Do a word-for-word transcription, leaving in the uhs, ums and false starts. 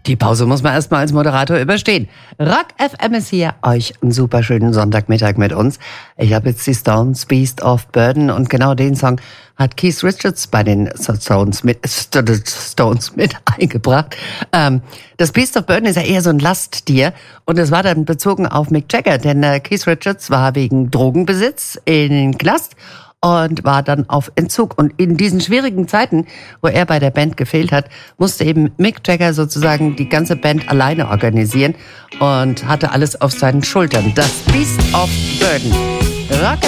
Die Pause muss man erstmal als Moderator überstehen. Rock F M ist hier, euch einen super schönen Sonntagmittag mit uns. Ich habe jetzt die Stones, Beast of Burden, und genau den Song hat Keith Richards bei den Stones mit, Stones mit eingebracht. Ähm, das Beast of Burden ist ja eher so ein Lasttier, und es war dann bezogen auf Mick Jagger, denn äh, Keith Richards war wegen Drogenbesitz in den Knast und war dann auf Entzug. Und in diesen schwierigen Zeiten, wo er bei der Band gefehlt hat, musste eben Mick Jagger sozusagen die ganze Band alleine organisieren und hatte alles auf seinen Schultern. Das Beast of Burden. Rock